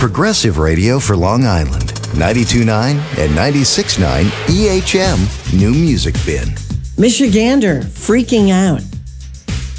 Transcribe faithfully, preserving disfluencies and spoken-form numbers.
progressive radio for Long Island. ninety-two point nine and ninety-six point nine E H M New Music Bin. Michigander, freaking out.